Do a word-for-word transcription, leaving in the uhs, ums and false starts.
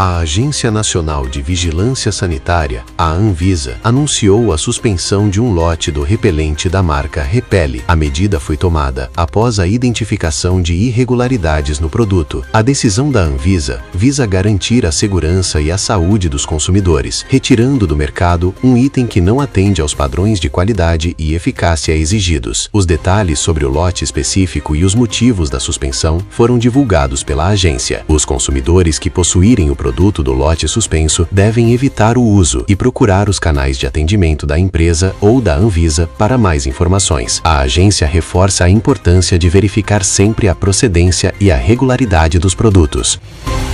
A Agência Nacional de Vigilância Sanitária, a Anvisa, anunciou a suspensão de um lote do repelente da marca Repele. A medida foi tomada após a identificação de irregularidades no produto. A decisão da Anvisa visa garantir a segurança e a saúde dos consumidores, retirando do mercado um item que não atende aos padrões de qualidade e eficácia exigidos. Os detalhes sobre o lote específico e os motivos da suspensão foram divulgados pela agência. Os consumidores que possuírem o produto do lote suspenso devem evitar o uso e procurar os canais de atendimento da empresa ou da Anvisa para mais informações. A agência reforça a importância de verificar sempre a procedência e a regularidade dos produtos.